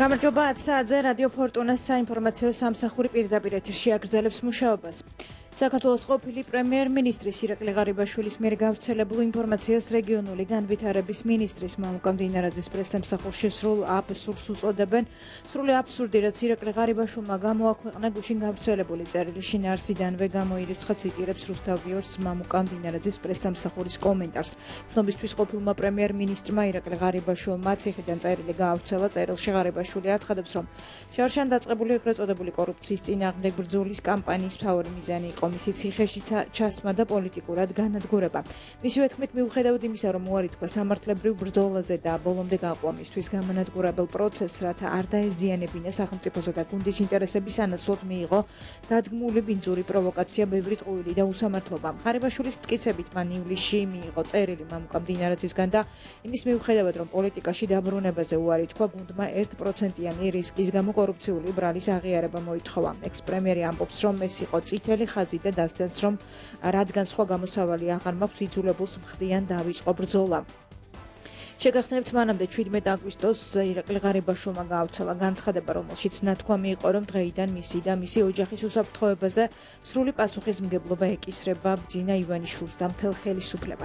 გამარჯობა 10 საათზე რადიო ფორტუნას საინფორმაციო სამსახური პირდაპირ ეთერში აგრძელებს მუშაობას. საქართველოს ყოფილი პრემიერ-მინისტრის ირაკლი ღარიბაშვილის მიერ გავრცელებულ ინფორმაციას რეგიონული განვითარების მინისტრის მამუკა მდინარაძის პრესსამსახურში სრულ აბსურდს უწოდებენ. სრული აბსურდი, რაც ირაკლი ღარიბაშვილმა გამოაქვეყნა გუშინ გავრცელებული წერილი შინაარსიდანვე გამოირიცხა, ციტირებს რუსთავ ვიორს მამუკა მდინარაძის პრესსამსახურის კომენტარს. ცნობისთვის ყოფილმა პრემიერ-მინისტრმა ირაკლი ღარიბაშვილმა ციხიდან წერილი გაავრცელა. წერილში ღარიბაშვილი აცხადებს, რომ შარშან დაწყებული ეგრეთ წოდებული კორუფციის წინააღმდეგ ბრძოლის კამპანიის მთავარი მიზანი იყო მისი ციხეში ჩასმა და პოლიტიკურად განადგურება. მისივე თქმით, მიუხედავად იმისა, რომ უარი თქვა სამართლებრივ ბრძოლაზე და ბოლომდე გაყვა მისთვის გამანადგურებელ პროცესს, რათა არ დაეზიანებინა სახელმწიფოსა და გუნდის ინტერესების სანაცვლოდ მიიღო დადგმული ბინძური პროვოკაცია, ბევრი ტყუილი და უსამართლობა. ღარიბაშვილის მტკიცებით, მან ივლისში მიიღო წერილი მამუკა მდინარაძისგან და იმის მიუხედავად, რომ პოლიტიკაში დაბრუნებაზე უარი თქვა, გუნდმა 1%-იანი რისკის გამო კორუფციული ბრალის აღიარება მოითხოვა. ექს-პრემიერი ამბობს, რომ ეს იყო წითელი ხაზი და დასცენს, რომ რადგან სხვა გამოსავალი აღარ მაქვს, იძულებულს მხდიან დავიწყო ბრძოლა. შეგახსენებთ, მანამდე 17 აგვისტოს ირაკლი ღარიბაშვილმა გაავრცელა განცხადება, რომელშიც ნათქვამი იყო, რომ დღეიდან მისი და მისი ოჯახის უსაფრთხოებაზე სრული პასუხისმგებლობა ეკისრება ბძინა ივანიშვილს და მთელ ხელისუფლებას.